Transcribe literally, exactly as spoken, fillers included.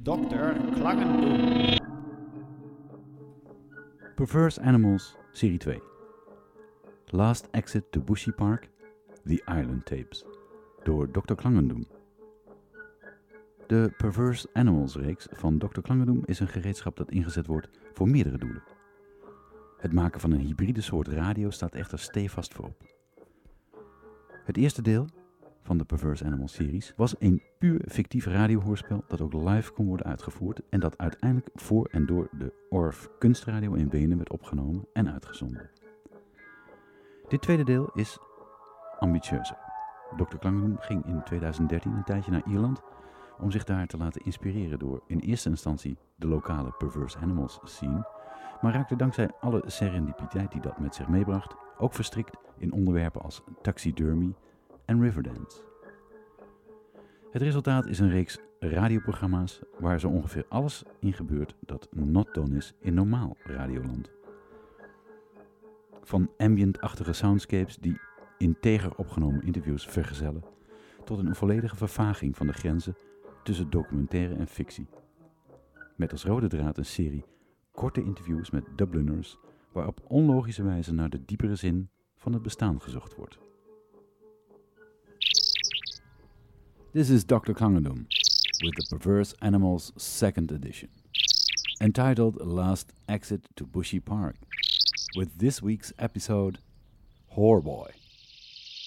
dokter Klangendoem. Perverse Animals, serie twee. Last Exit to Bushy Park, The Island Tapes, door dokter Klangendoem. De Perverse Animals reeks van dokter Klangendoem is een gereedschap dat ingezet wordt voor meerdere doelen. Het maken van een hybride soort radio staat echter stevast voorop. Het eerste deel van de Perverse Animals series was een puur fictief radiohoorspel dat ook live kon worden uitgevoerd en dat uiteindelijk voor en door de O R F Kunstradio in Wenen werd opgenomen en uitgezonden. Dit tweede deel is ambitieuzer. dokter Klangendoem ging in tweeduizend dertien een tijdje naar Ierland om zich daar te laten inspireren door in eerste instantie de lokale Perverse Animals scene, maar raakte dankzij alle serendipiteit die dat met zich meebracht ook verstrikt in onderwerpen als taxidermy en Riverdance. Het resultaat is een reeks radioprogramma's waar zo ongeveer alles in gebeurt dat not done is in normaal radioland. Van ambient-achtige soundscapes die integer opgenomen interviews vergezellen, tot een volledige vervaging van de grenzen tussen documentaire en fictie. Met als rode draad een serie korte interviews met Dubliners, waar op onlogische wijze naar de diepere zin van het bestaan gezocht wordt. This is dokter Klangendoem with the Perverse Animals second edition, entitled Last Exit to Bushy Park, with this week's episode, Whoreboy.